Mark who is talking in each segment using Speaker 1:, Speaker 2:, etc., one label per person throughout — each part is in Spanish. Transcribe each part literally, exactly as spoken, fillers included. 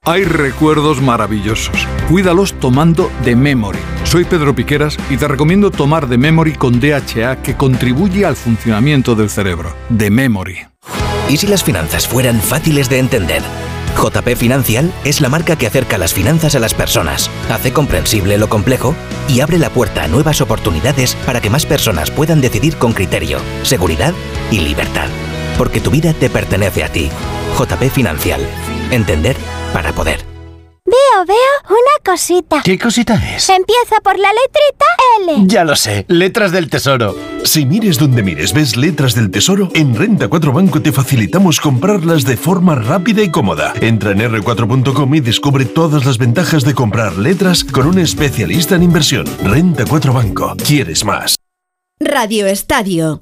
Speaker 1: Hay recuerdos maravillosos. Cuídalos tomando The Memory. Soy Pedro Piqueras y te recomiendo tomar The Memory con D H A, que contribuye al funcionamiento del cerebro. The Memory.
Speaker 2: ¿Y si las finanzas fueran fáciles de entender? J P Financial es la marca que acerca las finanzas a las personas, hace comprensible lo complejo y abre la puerta a nuevas oportunidades para que más personas puedan decidir con criterio, seguridad y libertad. Porque tu vida te pertenece a ti. J P Financial. Entender para poder.
Speaker 3: Veo, veo una cosita.
Speaker 4: ¿Qué cosita es?
Speaker 3: Empieza por la letrita L.
Speaker 4: Ya lo sé, letras del tesoro.
Speaker 5: Si mires donde mires ves letras del tesoro, en Renta cuatro Banco te facilitamos comprarlas de forma rápida y cómoda. Entra en erre cuatro punto com y descubre todas las ventajas de comprar letras con un especialista en inversión. Renta cuatro Banco. ¿Quieres más?
Speaker 6: Radio Estadio.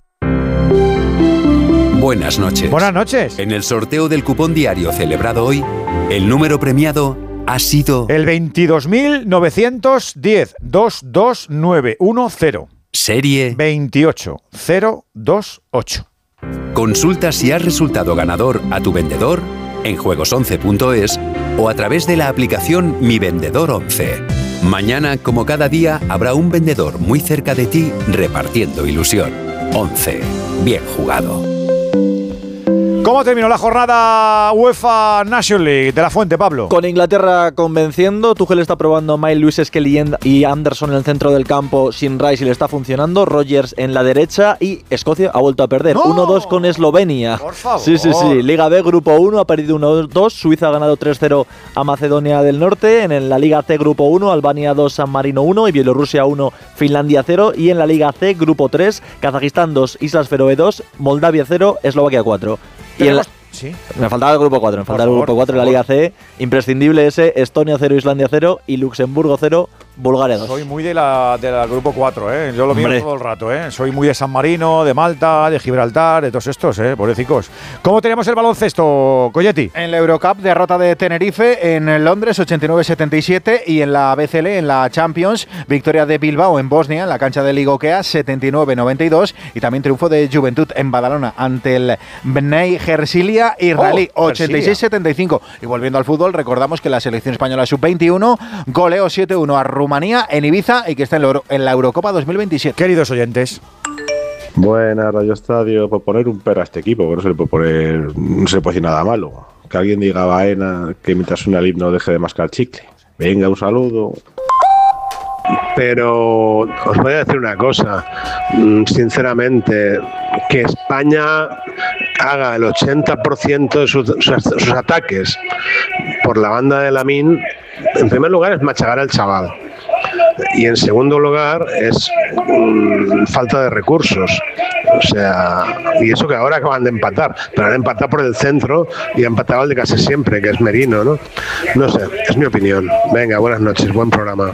Speaker 7: Buenas noches.
Speaker 8: Buenas noches.
Speaker 7: En el sorteo del cupón diario celebrado hoy, el número premiado ha sido...
Speaker 8: El veintidós mil novecientos diez, dos dos nueve uno cero.
Speaker 7: Serie...
Speaker 8: veintiocho mil veintiocho.
Speaker 7: Consulta si has resultado ganador a tu vendedor en juegos once punto es o a través de la aplicación Mi Vendedor once. Mañana, como cada día, habrá un vendedor muy cerca de ti repartiendo ilusión. once. Bien jugado.
Speaker 8: ¿Cómo terminó la jornada UEFA Nations League de la Fuente, Pablo?
Speaker 9: Con Inglaterra convenciendo, Tuchel está probando a Miles Lewis Skelly y Anderson en el centro del campo sin Rice y le está funcionando, Rodgers en la derecha y Escocia ha vuelto a perder.
Speaker 8: ¡No!
Speaker 9: uno dos con Eslovenia.
Speaker 8: Por favor.
Speaker 9: Sí, sí, sí. Liga B, Grupo uno, ha perdido uno dos. Suiza ha ganado tres cero a Macedonia del Norte. En la Liga C, Grupo uno, Albania dos, San Marino uno y Bielorrusia uno, Finlandia cero. Y en la Liga C, Grupo tres, Kazajistán dos, Islas Feroe dos, Moldavia cero, Eslovaquia cuatro. Y en la,
Speaker 8: ¿Sí?
Speaker 9: Me faltaba el grupo cuatro, me faltaba
Speaker 8: favor,
Speaker 9: el grupo cuatro en la Liga C, imprescindible ese, Estonia cero, Islandia cero y Luxemburgo cero, Bulgaria dos.
Speaker 8: Soy muy de la, de la grupo cuatro, ¿eh? Yo lo miro
Speaker 9: Hombre.
Speaker 8: todo el rato, ¿eh? Soy muy de San Marino, de Malta, de Gibraltar, de todos estos, ¿eh? Pobrecicos. ¿Cómo tenemos el baloncesto, Colletti?
Speaker 10: En la Eurocup, derrota de Tenerife en Londres, ochenta y nueve setenta y siete, y en la B C L, en la Champions, victoria de Bilbao en Bosnia, en la cancha de Ligokea, setenta y nueve noventa y dos, y también triunfo de Juventud en Badalona ante el Bnei Hersilia israelí,
Speaker 8: Oh,
Speaker 10: ochenta y seis setenta y cinco. Y volviendo al fútbol, recordamos que la selección española sub veintiuno goleó siete uno a Rumanía en Ibiza y que está en la, Euro, en la Eurocopa dos mil veintisiete.
Speaker 8: Queridos oyentes.
Speaker 11: Buenas, Radio Estadio. Por poner un pero a este equipo, pero no se le puede poner, no se le puede decir nada malo. Que alguien diga a Baena que mientras suena el himno deje de mascar chicle. Venga, un saludo.
Speaker 12: Pero os voy a decir una cosa, sinceramente, que España haga el ochenta por ciento de sus, sus, sus ataques por la banda de Lamine, en primer lugar es machacar al chaval. Y en segundo lugar es um, falta de recursos. O sea, y eso que ahora acaban de empatar, pero han empatado por el centro y han empatado al de casi siempre, que es Merino, ¿no? No sé, es mi opinión. Venga, buenas noches, buen programa.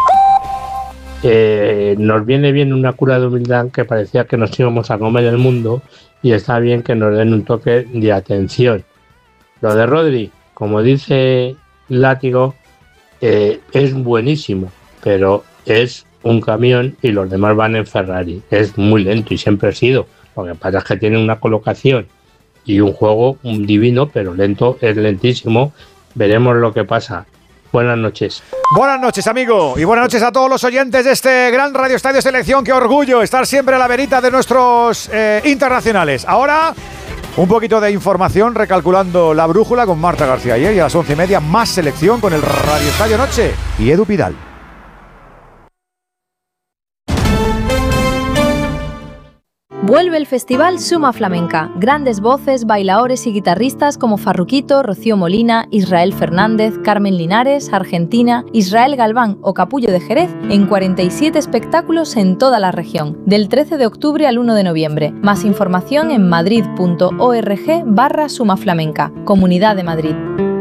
Speaker 13: Eh, nos viene bien una cura de humildad, que parecía que nos íbamos a comer el mundo, y está bien que nos den un toque de atención. Lo de Rodri, como dice Látigo, eh, es buenísimo, pero es un camión y los demás van en Ferrari. Es muy lento y siempre ha sido. Lo que pasa es que tiene una colocación y un juego divino, pero lento, es lentísimo. Veremos lo que pasa. Buenas noches.
Speaker 8: Buenas noches, amigo, y buenas noches a todos los oyentes de este gran Radio Estadio Selección. Qué orgullo estar siempre a la verita de nuestros eh, internacionales. Ahora, un poquito de información recalculando la brújula con Marta García ayer, y a las once y media más selección con el Radio Estadio Noche y Edu Pidal.
Speaker 14: Vuelve el festival Suma Flamenca. Grandes voces, bailaores y guitarristas como Farruquito, Rocío Molina, Israel Fernández, Carmen Linares, Argentina, Israel Galván o Capullo de Jerez en cuarenta y siete espectáculos en toda la región, del trece de octubre al uno de noviembre. Más información en madrid.org barra Suma Flamenca. Comunidad de Madrid.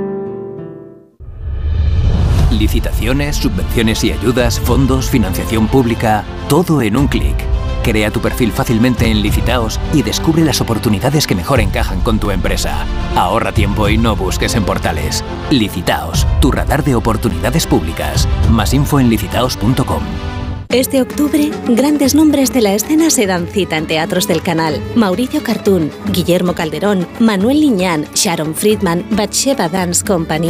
Speaker 2: Licitaciones, subvenciones y ayudas, fondos, financiación pública, todo en un clic. Crea tu perfil fácilmente en Licitaos y descubre las oportunidades que mejor encajan con tu empresa. Ahorra tiempo y no busques en portales. Licitaos, tu radar de oportunidades públicas. Más info en licitaos punto com.
Speaker 15: Este octubre, grandes nombres de la escena se dan cita en teatros del canal. Mauricio Cartún, Guillermo Calderón, Manuel Liñán, Sharon Friedman, Batsheva Dance Company.